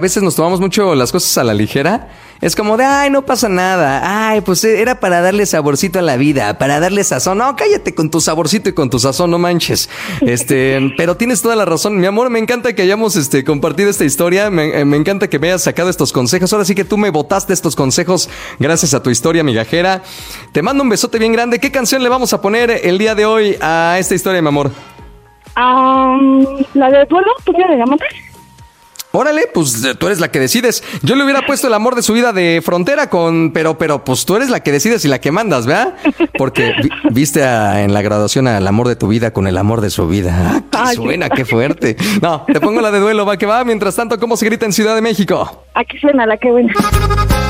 A veces nos tomamos mucho las cosas a la ligera. Es como de, ay, no pasa nada. Ay, pues era para darle saborcito a la vida, para darle sazón. No, cállate con tu saborcito y con tu sazón, no manches. Pero tienes toda la razón. Mi amor, me encanta que hayamos compartido esta historia. Me encanta que me hayas sacado estos consejos. Ahora sí que tú me botaste estos consejos gracias a tu historia migajera. Te mando un besote bien grande. ¿Qué canción le vamos a poner el día de hoy a esta historia, mi amor? La de Duelo, ¿tú me llamas? Órale, pues tú eres la que decides. Yo le hubiera puesto El amor de su vida de Frontera pero pues tú eres la que decides y la que mandas, ¿verdad? Porque viste en la graduación al amor de tu vida con el amor de su vida. ¡Qué suena, qué fuerte! No, te pongo la de Duelo, va que va. Mientras tanto, ¿cómo se grita en Ciudad de México? Aquí suena la que buena.